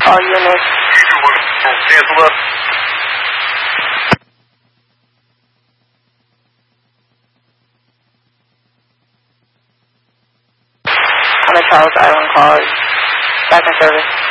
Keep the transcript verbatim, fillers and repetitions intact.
All units. Cancel up. On the Charles Island call, back in service.